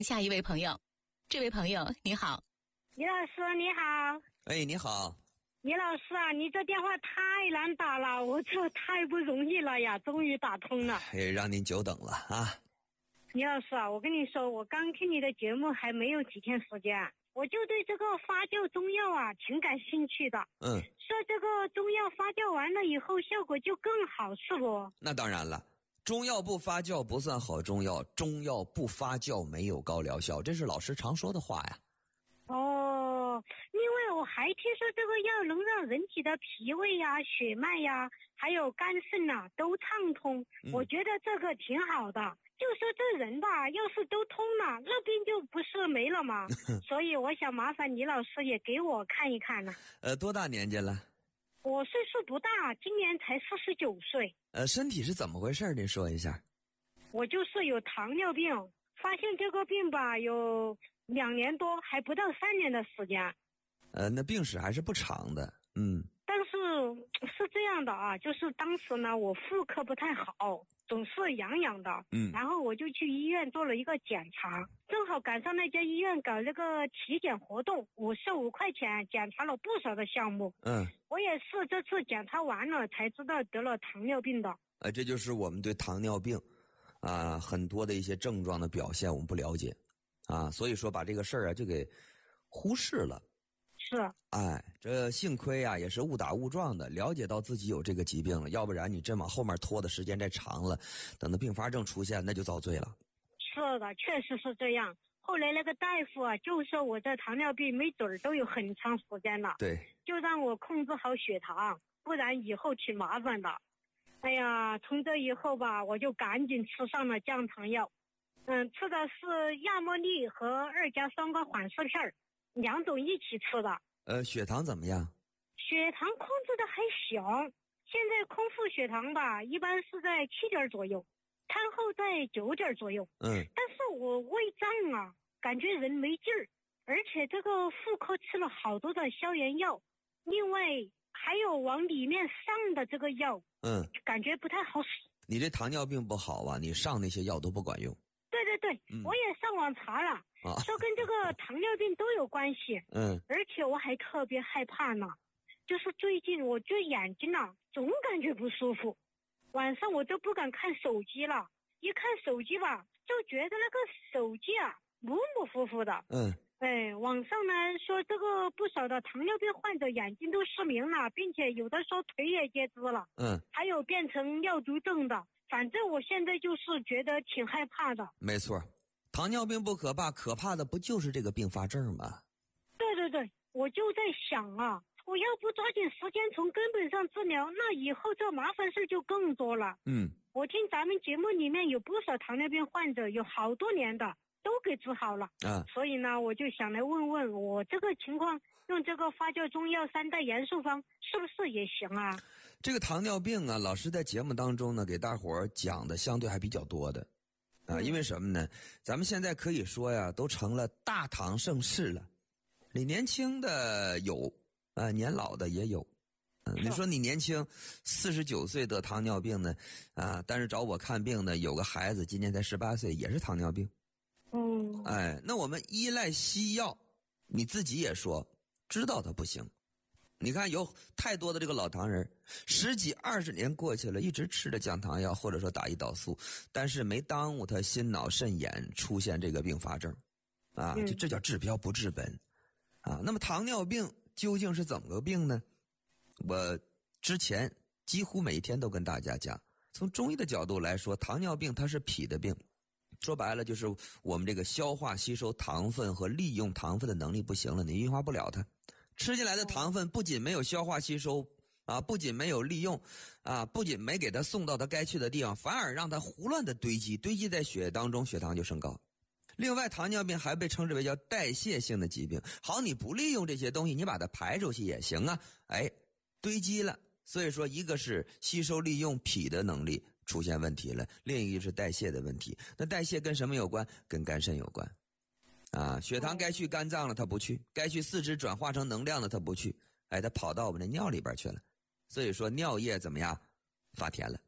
下一位朋友，这位朋友你好。 李老师你好。 哎，你好。 李老师啊，你这电话太难打了，我这太不容易了呀，终于打通了。 哎，让您久等了啊。 李老师啊，我跟你说，我刚听你的节目还没有几天时间，我就对这个发酵中药啊挺感兴趣的。说这个中药发酵完了以后效果就更好，是不？那当然了，中药不发酵不算好中药，中药不发酵没有高疗效，这是老师常说的话呀。 哦，另外我还听说这个药能让人体的脾胃呀、血脉呀，还有肝肾呐都畅通，我觉得这个挺好的。就说这人吧，要是都通了，那病就不是没了吗？所以我想麻烦李老师也给我看一看呢。 多大年纪了？ 我岁数不大，今年才49岁。 身体是怎么回事？您说一下。 我就是有糖尿病，发现这个病吧有2年多，还不到3年的时间。 那病史还是不长的。 但是是这样的啊，就是当时呢我妇科不太好，总是痒痒的。然后我就去医院做了一个检查，正好赶上那家医院搞那个体检活动，55块钱检查了不少的项目。我也是这次检查完了才知道得了糖尿病的。 这就是我们对糖尿病很多的一些症状的表现我们不了解所以说把这个事儿就给忽视了。 是。 这幸亏也是误打误撞的了解到自己有这个疾病了，要不然你真往后面拖的时间再长了，等到并发症出现那就遭罪了。 是的，确实是这样。后来那个大夫就说我这糖尿病没准儿都有很长时间了。 对。 就让我控制好血糖，不然以后挺麻烦的。哎呀，从这以后吧，我就赶紧吃上了降糖药。吃的是亚莫利和2+3个缓释片，2种一起吃的。 血糖怎么样？ 血糖控制的还行，现在空腹血糖吧，一般是在7点左右，餐后在9点左右。但是我胃胀感觉人没劲儿，而且这个妇科吃了好多的消炎药，另外还有往里面上的这个药，感觉不太好使。 你这糖尿病不好你上那些药都不管用。 对，我也上网查了，说跟这个糖尿病都有关系。而且我还特别害怕呢，就是最近我这眼睛总感觉不舒服，晚上我都不敢看手机了，一看手机吧，就觉得那个手机模模糊糊的。网上呢说这个不少的糖尿病患者眼睛都失明了，并且有的说腿也截肢了。还有变成尿毒症的。反正我现在就是觉得挺害怕的。 没错，糖尿病不可怕，可怕的不就是这个并发症吗？ 对，我就在想我要不抓紧时间从根本上治疗，那以后这麻烦事就更多了。我听咱们节目里面有不少糖尿病患者，有好多年的都给治好了。所以呢我就想来问问我这个情况，用这个发酵中药3代元素方是不是也行啊？ 这个糖尿病老师在节目当中呢给大伙儿讲的相对还比较多的因为什么呢？咱们现在可以说都成了大糖盛世了，你年轻的有年老的也有。你说你年轻49岁得糖尿病呢但是找我看病呢有个孩子今年才18岁也是糖尿病。那我们依赖西药，你自己也说知道它不行。你看有太多的这个老糖人10几20年过去了，一直吃着降糖药或者说打胰岛素，但是没耽误他心脑肾眼出现这个并发症这叫治标不治本那么糖尿病究竟是怎么个病呢？我之前几乎每天都跟大家讲，从中医的角度来说，糖尿病它是脾的病，说白了就是我们这个消化吸收糖分和利用糖分的能力不行了，你运化不了它，吃进来的糖分不仅没有消化吸收不仅没有利用不仅没给它送到它该去的地方，反而让它胡乱的堆积在血液当中，血糖就升高。另外糖尿病还被称之为叫代谢性的疾病，好，你不利用这些东西，你把它排出去也行堆积了。所以说一个是吸收利用脾的能力出现问题了，另一个是代谢的问题。那代谢跟什么有关？跟肝肾有关血糖该去肝脏了它不去，该去四肢转化成能量了它不去它跑到我们的尿里边去了。所以说尿液怎么样？发甜了，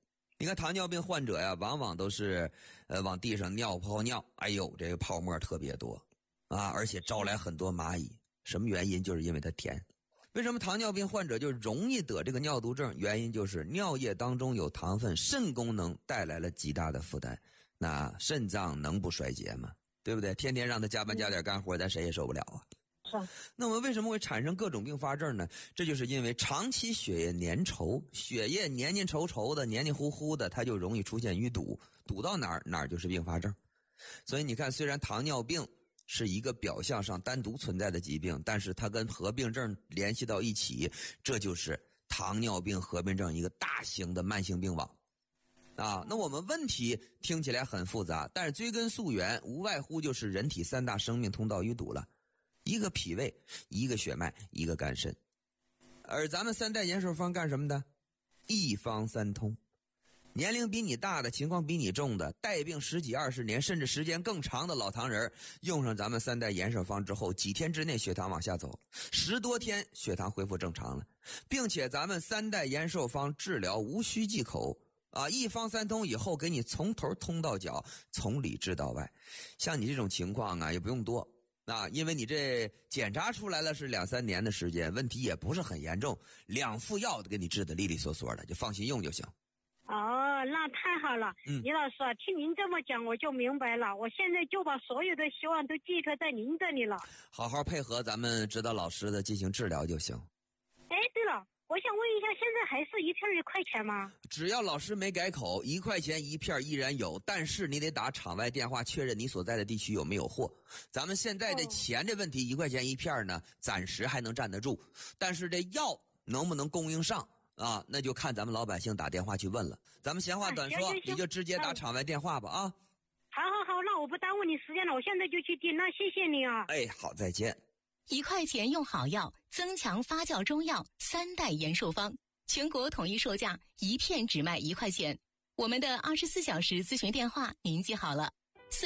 你看糖尿病患者呀，往往都是往地上尿泡尿，哎呦，这个泡沫特别多啊，而且招来很多蚂蚁。什么原因？就是因为它甜。为什么糖尿病患者就容易得这个尿毒症？原因就是尿液当中有糖分，肾功能带来了极大的负担。那肾脏能不衰竭吗？对不对？天天让他加班加点干活，咱谁也受不了啊。那我们为什么会产生各种并发症呢？这就是因为长期血液粘稠，血液黏黏稠稠的、黏黏糊糊的，它就容易出现淤堵，堵到哪儿就是并发症。所以你看，虽然糖尿病是一个表象上单独存在的疾病，但是它跟合并症联系到一起，这就是糖尿病合并症一个大型的慢性病网。那我们问题听起来很复杂，但是追根溯源，无外乎就是人体3大生命通道淤堵了，一个脾胃，一个血脉，一个肝肾。而咱们3代延寿方干什么的？一方三通。年龄比你大的，情况比你重的，带病10几20年甚至时间更长的老糖人，用上咱们3代延寿方之后，几天之内血糖往下走，10多天血糖恢复正常了，并且咱们3代延寿方治疗无需忌口一方三通以后，给你从头通到脚，从里治到外。像你这种情况也不用多因为你这检查出来了是2、3年的时间，问题也不是很严重，2副药都给你治得利利索索的，就放心用就行。 那太好了。李老师听您这么讲我就明白了，我现在就把所有的希望都寄托在您这里了。好好配合咱们指导老师的进行治疗就行。 对了，我想问一下，现在还是1片1块钱吗？ 只要老师没改口，1块钱1片依然有，但是你得打场外电话确认你所在的地区有没有货。咱们现在这钱这问题，1块钱1片呢，暂时还能站得住，但是这药能不能供应上那就看咱们老百姓打电话去问了。咱们闲话短说，你就直接打场外电话吧好，那我不耽误你时间了，我现在就去订。那谢谢你啊。 好，再见。 1块钱用好药，增强发酵中药3代延寿方，全国统一售价，1片只卖1块钱。我们的24小时咨询电话您记好了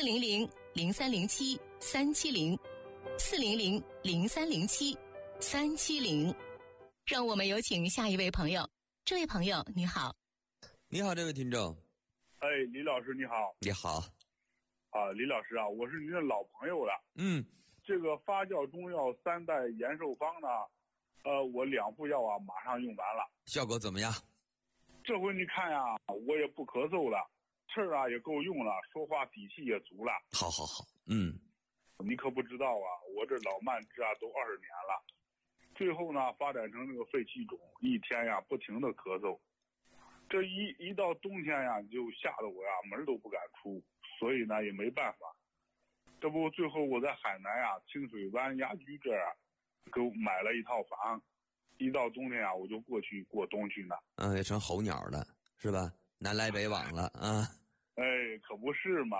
，400-0307-370，400-0307-370。让我们有请下一位朋友。这位朋友你好。 你好，这位听众。 李老师你好。 你好。 李老师我是您的老朋友了。这个发酵中药3代延寿方呢，我2副药马上用完了。 效果怎么样？ 这回你看我也不咳嗽了，气儿也够用了，说话底气也足了。 好。 你可不知道我这老慢支都20年了，最后呢发展成那个肺气肿，一天不停的咳嗽。这一到冬天就吓得我门都不敢出，所以呢也没办法。这不最后我在海南清水湾鸭居这儿给我买了一套房，一到冬天我就过去过冬去呢。 也成候鸟了是吧？南来北往了可不是嘛。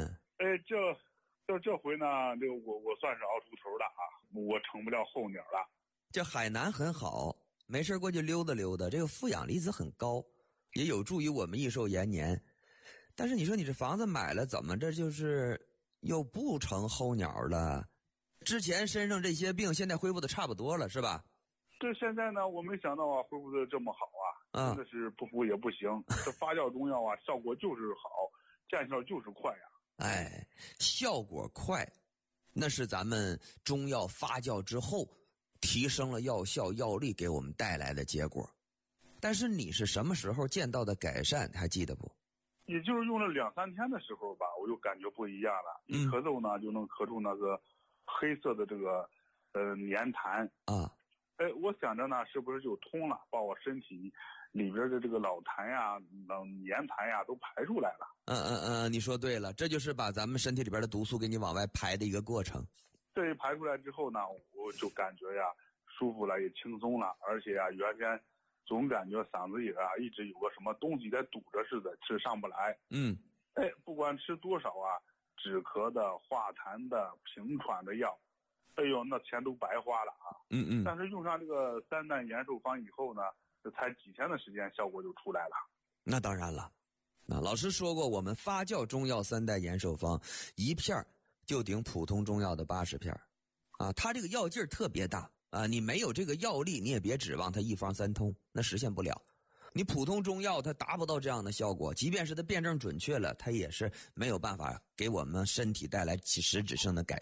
这回呢，这个我算是熬出头了我成不了候鸟了。 这海南很好，没事过去溜达溜达，这个负氧离子很高，也有助于我们益寿延年。但是你说你这房子买了，怎么这就是又不成候鸟了？之前身上这些病现在恢复的差不多了是吧？ 这现在呢，我没想到恢复的这么好真的是不服也不行。这发酵中药效果就是好，见效就是快效果快，那是咱们中药发酵之后提升了药效药力给我们带来的结果。但是你是什么时候见到的改善还记得不？ 也就是用了2、3天的时候吧，我就感觉不一样了。一咳嗽呢就能咳出那个黑色的这个黏痰我想着呢是不是就通了，把我身体里边的这个老痰黏痰都排出来了。 你说对了，这就是把咱们身体里边的毒素给你往外排的一个过程。 这一排出来之后呢，我就感觉舒服了，也轻松了，而且原先总感觉嗓子里一直有个什么东西在堵着似的，吃上不来。不管吃多少止咳的、化痰的、平喘的药，那钱都白花了但是用上这个3代延寿方以后呢，这才几天的时间效果就出来了。 那当然了，老师说过，我们发酵中药3代延寿方1片就顶普通中药的80片它这个药劲儿特别大你没有这个药力，你也别指望它一方三通，那实现不了。 你普通中药它达不到这样的效果，即便是它辩证准确了，它也是没有办法给我们身体带来实质性的改